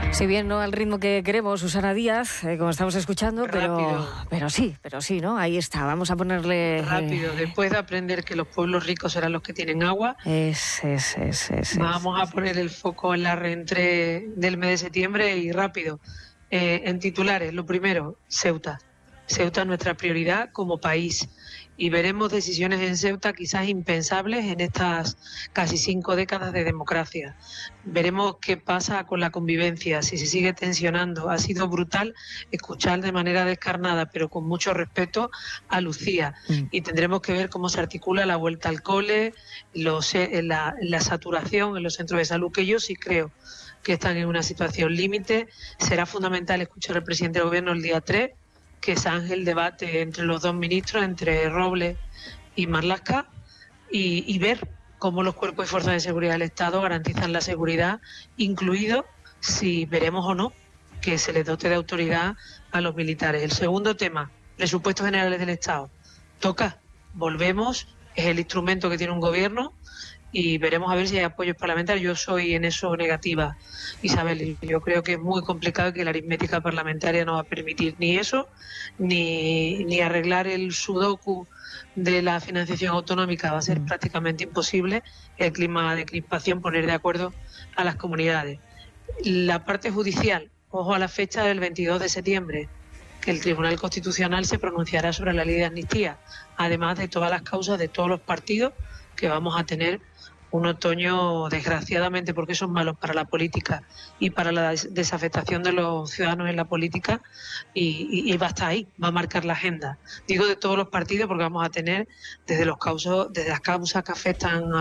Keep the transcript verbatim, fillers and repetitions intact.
Si bien no al ritmo que queremos, Susana Díaz, eh, como estamos escuchando, pero, pero sí, pero sí, ¿no? Ahí está, vamos a ponerle... Rápido, eh, después de aprender que los pueblos ricos serán los que tienen agua, es, es, es, es, vamos es. a poner el foco en la reentrée del mes de septiembre y rápido. Eh, en titulares, lo primero, Ceuta. Ceuta es nuestra prioridad como país y veremos decisiones en Ceuta quizás impensables en estas casi cinco décadas de democracia. Veremos qué pasa con la convivencia, si se sigue tensionando. Ha sido brutal escuchar de manera descarnada, pero con mucho respeto, a Lucía. Mm. Y tendremos que ver cómo se articula la vuelta al cole, los, eh, la, la saturación en los centros de salud, que yo sí creo que están en una situación límite. Será fundamental escuchar al presidente del gobierno el día tres, que zanje el debate entre los dos ministros, entre Robles y Marlaska, y, y ver cómo los cuerpos y fuerzas de seguridad del Estado garantizan la seguridad, incluido si veremos o no que se les dote de autoridad a los militares. El segundo tema, presupuestos generales del Estado. Toca, volvemos, es el instrumento que tiene un gobierno y veremos a ver si hay apoyos parlamentarios. Yo soy en eso negativa, Isabel. Yo creo que es muy complicado, que la aritmética parlamentaria no va a permitir ni eso, ni, ni arreglar el sudoku de la financiación autonómica. Va a ser prácticamente imposible el clima de crispación, poner de acuerdo a las comunidades. La parte judicial, ojo a la fecha del veintidós de septiembre, que el Tribunal Constitucional se pronunciará sobre la ley de amnistía, además de todas las causas de todos los partidos, que vamos a tener un otoño, desgraciadamente, porque son malos para la política y para la desafectación de los ciudadanos en la política, y, y, y va a estar ahí, va a marcar la agenda. Digo de todos los partidos porque vamos a tener desde los causos, desde las causas que afectan a